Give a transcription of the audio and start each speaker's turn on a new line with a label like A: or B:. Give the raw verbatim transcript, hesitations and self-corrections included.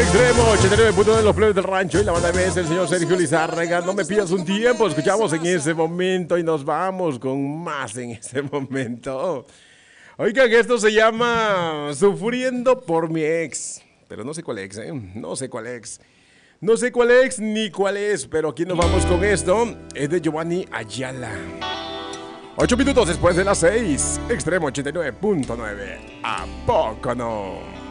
A: Extremo ochenta y nueve punto nueve de los plebes del rancho y la banda M S, el señor Sergio Lizárraga. No me pidas un tiempo, escuchamos en ese momento y nos vamos con más en ese momento. Oigan, esto se llama Sufriendo por mi ex. Pero no sé cuál ex, ¿eh? No sé cuál ex. No sé cuál ex ni cuál es, pero aquí nos vamos con esto. Es de Giovanni Ayala. Ocho minutos después de las seis. Extremo ochenta y nueve punto nueve. ¿A poco no?